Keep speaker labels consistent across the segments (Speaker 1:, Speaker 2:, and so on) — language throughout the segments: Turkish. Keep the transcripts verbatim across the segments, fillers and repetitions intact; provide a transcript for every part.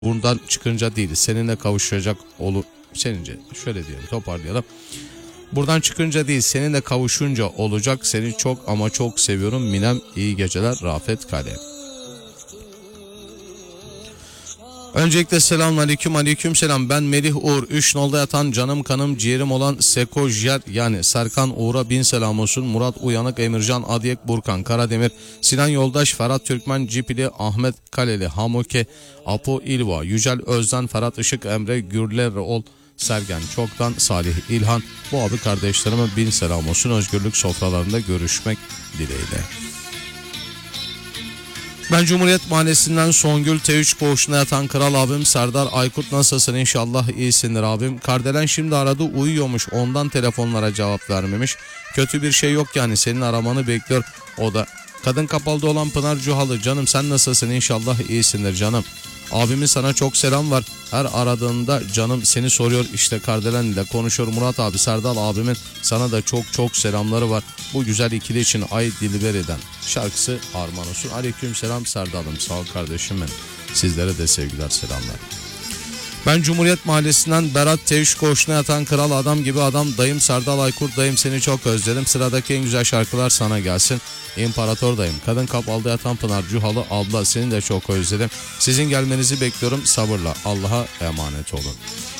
Speaker 1: buradan çıkınca değil, seninle kavuşacak olur. Senince şöyle diyelim, toparlayalım. Buradan çıkınca değil, seninle kavuşunca olacak. Seni çok ama çok seviyorum Minem. İyi geceler Rafet Kale. Öncelikle selamünaleyküm, aleyküm selam. Ben Melih Uğur. Üç nolda yatan canım kanım ciğerim olan Seko Jer yani Serkan Uğur'a bin selam olsun. Murat Uyanık, Emircan Adiyek, Burkan Karademir, Sinan Yoldaş, Ferhat Türkmen, Cipili, Ahmet Kaleli, Hamuke, Apo İlva, Yücel Özden, Ferhat Işık, Emre Gürlerol, Sergen Çoktan, Salih İlhan. Bu abi kardeşlerime bin selam olsun. Özgürlük sofralarında görüşmek dileğiyle. Ben Cumhuriyet Mahallesi'nden Songül T üç koğuşuna yatan kral abim Serdar Aykut, nasılsın? İnşallah iyisindir abim. Kardelen şimdi aradı, uyuyormuş, ondan telefonlara cevap vermemiş. Kötü bir şey yok yani, senin aramanı bekliyor o da. Kadın kapalıda olan Pınar Cuhalı, canım sen nasılsın? İnşallah iyisindir canım. Abimin sana çok selam var. Her aradığında canım seni soruyor, işte Kardelen ile konuşuyor. Murat abi, Serdal abimin sana da çok çok selamları var. Bu güzel ikili için Ay Dilberi'den şarkısı armağan olsun. Aleyküm selam Serdal'ım, sağ ol kardeşim benim. Sizlere de sevgiler, selamlar. Ben Cumhuriyet Mahallesi'nden Berat T üç koğuşuna yatan kral adam gibi adam dayım Serdal Aykurt, dayım seni çok özledim. Sıradaki en güzel şarkılar sana gelsin. İmparator dayım, kadın kapalıda yatan Pınar Cuhalı abla, seni de çok özledim. Sizin gelmenizi bekliyorum sabırla. Allah'a emanet olun.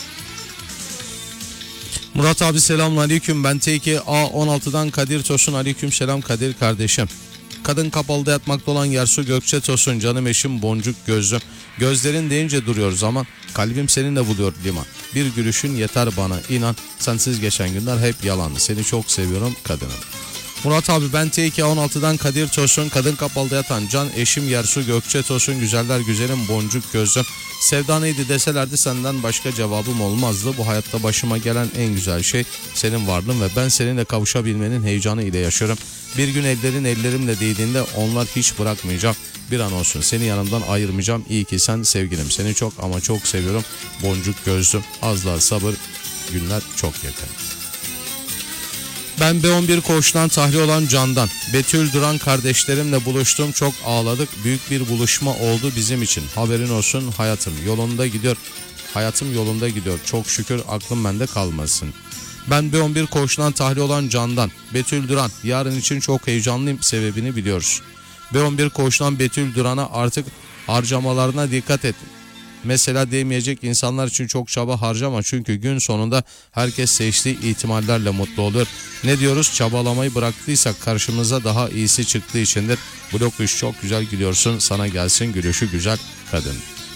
Speaker 1: Murat abi selamünaleyküm. Ben T iki A on altıdan Kadir Tosun. Aleyküm selam Kadir kardeşim. Kadın kapalıda yatmakta olan Yersu Gökçe Tosun, canım eşim boncuk gözlüm. Gözlerin deyince duruyor zaman, kalbim seninle buluyor liman. Bir gülüşün yeter bana inan, sensiz geçen günler hep yalan. Seni çok seviyorum kadınım. Murat abi ben T iki A on altıdan Kadir Tosun, kadın kapalıda yatan can eşim Yersu Gökçe Tosun, güzeller güzelim boncuk gözlüm. Sevda neydi deselerdi senden başka cevabım olmazdı. Bu hayatta başıma gelen en güzel şey senin varlığın ve ben seninle kavuşabilmenin heyecanı ile yaşıyorum. Bir gün ellerin ellerimle değdiğinde onlar hiç bırakmayacağım. Bir an olsun seni yanımdan ayırmayacağım. İyi ki sen sevgilim, seni çok ama çok seviyorum boncuk gözlüm. Az daha sabır, günler çok yakın. Ben B on bir koğuştan tahliye olan Candan, Betül Duran kardeşlerimle buluştum, çok ağladık, büyük bir buluşma oldu bizim için, haberin olsun hayatım yolunda gidiyor, hayatım yolunda gidiyor, çok şükür aklım bende kalmasın. Ben B on bir koğuştan tahliye olan Candan, Betül Duran, yarın için çok heyecanlıyım, sebebini biliyoruz. B on bir koğuştan Betül Duran'a artık harcamalarına dikkat et. Mesela değmeyecek insanlar için çok çaba harcama, çünkü gün sonunda herkes seçtiği ihtimallerle mutlu olur. Ne diyoruz? Çabalamayı bıraktıysak karşımıza daha iyisi çıktığı içindir. Blok üç çok güzel gülüyorsun, sana gelsin gülüşü güzel kadın.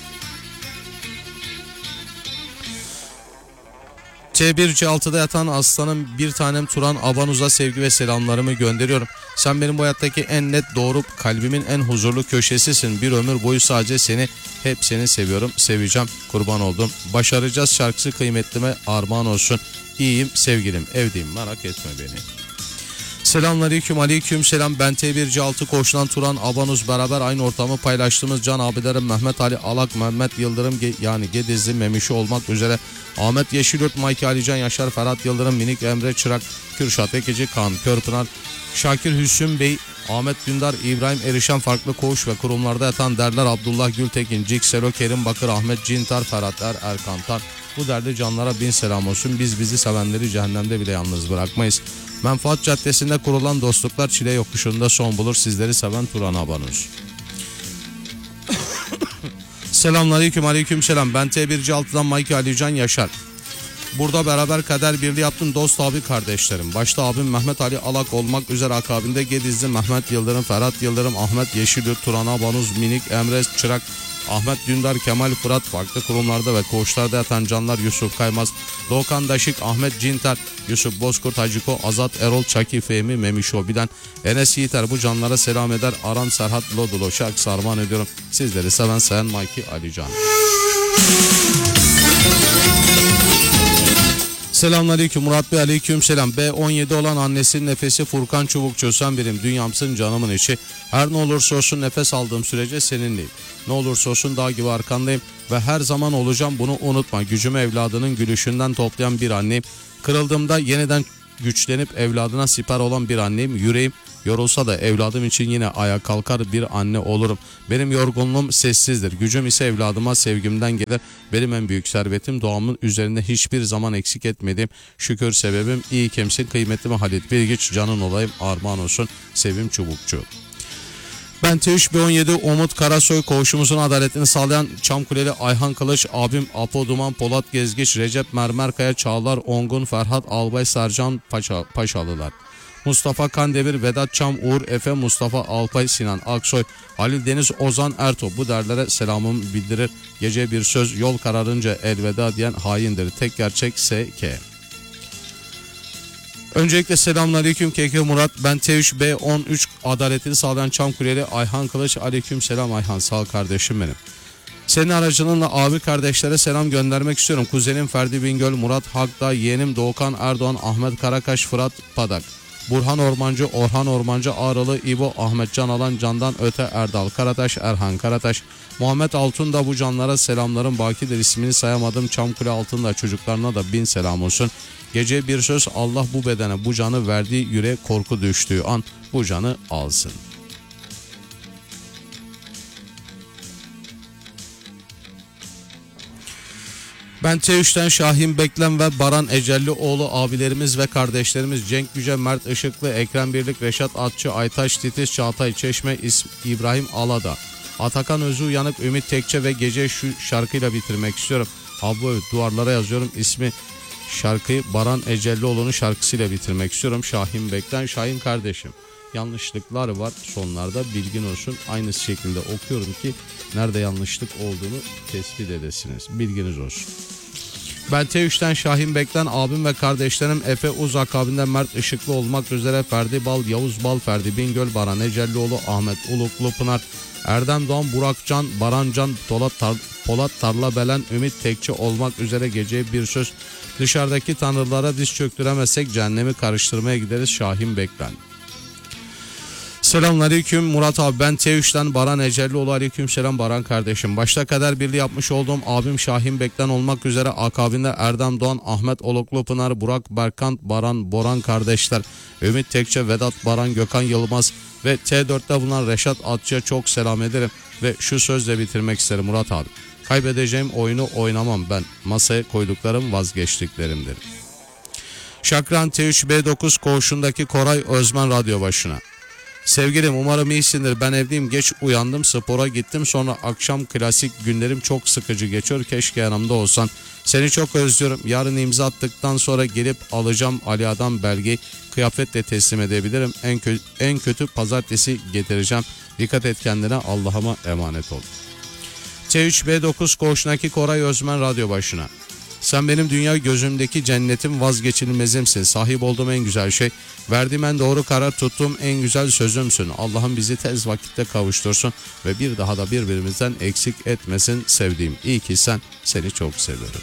Speaker 1: T bir C altıda yatan aslanım bir tanem Turan Abanuz'a sevgi ve selamlarımı gönderiyorum. Sen benim bu hayattaki en net doğru, kalbimin en huzurlu köşesisin. Bir ömür boyu sadece seni, hep seni seviyorum, seveceğim, kurban oldum. Başaracağız şarkısı kıymetlime armağan olsun. İyiyim sevgilim, evdeyim, merak etme beni. Selamünaleyküm, aleyküm selam. Ben T bir C altı koğuştan Turan Abanuz, beraber aynı ortamı paylaştığımız can abilerim Mehmet Ali Alak, Mehmet Yıldırım yani Gedizli Memişi olmak üzere Ahmet Yeşilyurt, Mike Alican Yaşar, Ferhat Yıldırım, Minik Emre Çırak, Kürşat Ekeci, Kaan Körpınar, Şakir Hüsnü Bey, Ahmet Dündar, İbrahim Erişen, farklı koğuş ve kurumlarda yatan derler Abdullah Gültekin, Cik Selo, Kerim Bakır, Ahmet Cintar, Ferhat Er, Erkan Tar. Bu derdi canlara bin selam olsun. Biz bizi sevenleri cehennemde bile yalnız bırakmayız. Menfaat Caddesi'nde kurulan dostluklar çile yokuşunda son bulur. Sizleri seven Turan Abanuz. Selamünaleyküm, aleyküm selam. Ben T bir C altıdan Mike Alican Yaşar. Burada beraber kader birliği yaptım dost abi kardeşlerim. Başta abim Mehmet Ali Alak olmak üzere akabinde Gedizli Mehmet Yıldırım, Ferhat Yıldırım, Ahmet Yeşilyurt, Turan Abanuz, Minik Emre Çırak, Ahmet Dündar, Kemal Fırat, farklı kurumlarda ve koğuşlarda yatan canlar Yusuf Kaymaz, Doğukan Daşık, Ahmet Cinter, Yusuf Bozkurt, Haciko, Azat Erol, Çaki Fehmi, Memişo Bilen, Enes Yiğiter, bu canlara selam eder. Aram Serhat Lodulo şarkısı armağan ediyorum. Sizleri seven sayan Mike Alican. Selamünaleyküm Murat Bey, aleyküm selam. B on yedi olan annesinin nefesi Furkan Çubukçu, sen benim dünyamsın canımın içi. Her ne olursa olsun nefes aldığım sürece seninleyim. Ne olursa olsun dağ gibi arkandayım ve her zaman olacağım, bunu unutma. Gücümü evladının gülüşünden toplayan bir anneyim. Kırıldığımda yeniden güçlenip evladına siper olan bir anneyim. Yüreğim yorulsa da evladım için yine ayağa kalkar bir anne olurum. Benim yorgunluğum sessizdir. Gücüm ise evladıma sevgimden gelir. Benim en büyük servetim doğamın üzerinde hiçbir zaman eksik etmediğim şükür sebebim. İyi kimsin kıymetli Halit Bilgiç, canın olayım armağan olsun Sevim Çubukçu. Ben T üç B on yedi Umut Karasoy, koğuşumuzun adaletini sağlayan Çamkuleli Ayhan Kılıç, abim Apo Duman, Polat Gezgiç, Recep Mermerkaya, Çağlar Ongun, Ferhat Albay, Sercan Paşa, Paşalılar. Mustafa Kandemir, Vedat Çam, Uğur Efe, Mustafa Alpay, Sinan Aksoy, Halil Deniz, Ozan Ertuğ bu derlere selamımı bildirir. Gece bir söz yol kararınca elveda diyen haindir. Tek gerçek S K. Öncelikle selamünaleyküm K K Murat. Ben T üç B on üç adaletini sağlayan Çamkureli Ayhan Kılıç. Aleyküm selam Ayhan, sağ ol kardeşim benim. Senin aracılığınla abi kardeşlere selam göndermek istiyorum. Kuzenim Ferdi Bingöl, Murat Hakdağ, yeğenim Doğukan Erdoğan, Ahmet Karakaş, Fırat Padak, Burhan Ormancı, Orhan Ormancı, Ağralı, İbo, Ahmet Can Alan, Candan Öte, Erdal Karataş, Erhan Karataş, Muhammed Altun da bu canlara selamlarım bakidir. İsmini sayamadım. Çamkule Altın'da çocuklarına da bin selam olsun. Gece bir söz, Allah bu bedene bu canı verdiği, yüreğe korku düştüğü an bu canı alsın. Ben T üç'ten Şahin Beklem ve Baran Ecellioğlu abilerimiz ve kardeşlerimiz Cenk Yüce, Mert Işıklı, Ekrem Birlik, Reşat Atçı, Aytaş Titiz, Çağatay Çeşme, İbrahim Alada, Atakan Özü Uyanık, Ümit Tekçe ve gece şu şarkıyla bitirmek istiyorum. Abla evet, duvarlara yazıyorum ismi şarkıyı Baran Ecellioğlu'nun şarkısıyla bitirmek istiyorum. Şahin Beklen, Şahin kardeşim. Yanlışlıklar var sonlarda, bilgin olsun. Aynı şekilde okuyorum ki nerede yanlışlık olduğunu tespit edesiniz. Bilginiz olsun. Ben T üç'ten Şahin Beklen, abim ve kardeşlerim Efe Uz akabinden Mert Işıklı olmak üzere Ferdi Bal, Yavuz Bal, Ferdi Bingöl, Baran Ecellioğlu, Ahmet Uluklu Pınar, Erdem Doğan, Burakcan, Barancan, Polat, Tar Polat Tarla Belen, Ümit Tekçi olmak üzere geceye bir söz. Dışarıdaki tanrılara diz çöktüremezsek cehennemi karıştırmaya gideriz. Şahin Beklen. Selamünaleyküm Murat abi, ben T üç'ten Baran Ecellioğlu. Aleyküm selam Baran kardeşim. Başta kader birliği yapmış olduğum abim Şahin Beklen olmak üzere akabinde Erdem Doğan, Ahmet Oluklu Pınar, Burak Berkant, Baran Boran kardeşler, Ümit Tekçe, Vedat Baran, Gökhan Yılmaz ve T dört'te bulunan Reşat Atçı'ya çok selam ederim ve şu sözle bitirmek isterim Murat abi. Kaybedeceğim oyunu oynamam ben. Masaya koyduklarım vazgeçtiklerimdir. Şakran T üç B dokuz koğuşundaki Koray Özmen radyo başına. Sevgilim umarım iyisindir. Ben evdeyim, geç uyandım, spora gittim, sonra akşam klasik günlerim çok sıkıcı geçiyor. Keşke yanımda olsan. Seni çok özlüyorum. Yarın imza attıktan sonra gelip alacağım Alia'dan belgeyi, kıyafetle teslim edebilirim. En, kö en kötü pazartesi getireceğim. Dikkat et kendine, Allah'ıma emanet ol. T üç B dokuz koğuşundaki Koray Özmen radyo başına. Sen benim dünya gözümdeki cennetim, vazgeçilmezimsin. Sahip olduğum en güzel şey, verdiğim en doğru karar, tuttuğum en güzel sözümsün. Allah'ım bizi tez vakitte kavuştursun ve bir daha da birbirimizden eksik etmesin sevdiğim. İyi ki sen, seni çok seviyorum.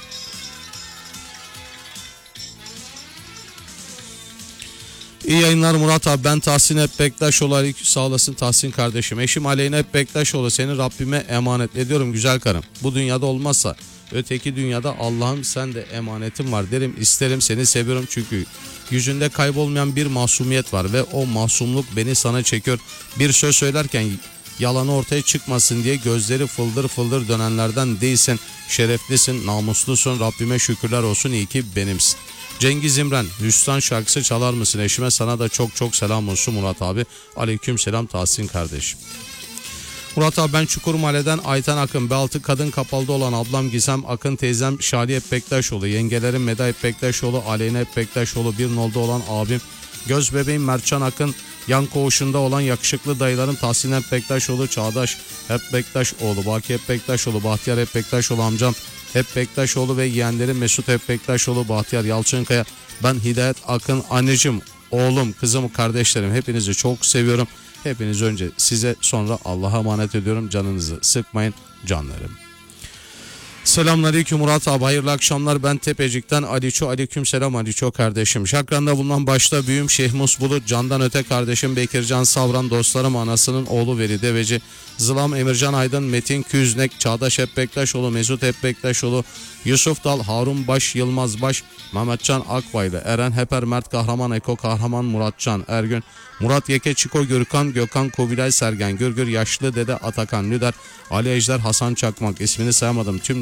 Speaker 1: İyi yayınlar Murat abi, ben Tahsin Hep Bektaşoğlu. Aleyküm sağ olasın Tahsin kardeşim. Eşim Aleyna Hep Bektaşoğlu, seni Rabbime emanet ediyorum güzel karım. Bu dünyada olmazsa öteki dünyada Allah'ım sen de emanetim var derim, isterim, seni seviyorum çünkü yüzünde kaybolmayan bir masumiyet var ve o masumluk beni sana çekiyor. Bir söz söylerken yalanı ortaya çıkmasın diye gözleri fıldır fıldır dönenlerden değilsin. Şereflisin, namuslusun, Rabbime şükürler olsun, iyi ki benimsin. Cengiz İmren, Hüsran şarkısı çalar mısın eşime? Sana da çok çok selam olsun Murat abi. Aleyküm selam Tahsin kardeşim. Murat abi, ben Çukur Mahalle'den Ayten Akın, Bealtı Kadın Kapalı'da olan ablam Gizem Akın, teyzem Şali Hep Bektaşoğlu, yengelerim Meda Hep Bektaşoğlu, Aleyna Hep Bektaşoğlu, bir nolda olan abim göz bebeğim Mertcan Akın, yan koğuşunda olan yakışıklı dayılarım Tahsin Hep Bektaşoğlu, Çağdaş Hep Bektaşoğlu, Baki Hep Bektaşoğlu, Bahtiyar Hep Bektaşoğlu amcam Hep Bektaşoğlu ve yeğenlerim Mesut Hep Bektaşoğlu, Bahtiyar Yalçınkaya, ben Hidayet Akın, anneciğim, oğlum, kızım, kardeşlerim, hepinizi çok seviyorum. Hepiniz önce size, sonra Allah'a emanet ediyorum. Canınızı sıkmayın canlarım. Selamünaleyküm Murat abi, hayırlı akşamlar. Ben Tepecik'ten Aliço. Aleyküm selam Aliço kardeşim. Şakran'da bulunan başta büyüğüm Şeyh Musbulut, candan öte kardeşim Bekircan Savran, dostlarım anasının oğlu Veli Deveci, Zılam Emircan Aydın, Metin Küznek, Çağdaş Hepbektaşoğlu, Mesut Hepbektaşoğlu, Yusuf Dal, Harun Baş, Yılmaz Baş, Mehmetcan Akbaylı, Eren Heper, Mert Kahraman, Eko Kahraman, Muratcan Ergün, Murat Yeke, Çiko Gürkan, Gökhan Kubilay, Sergen Gürgür, Yaşlı Dede, Atakan Lüder, Ali Ejder, Hasan Çakmak, ismini sayamadım tüm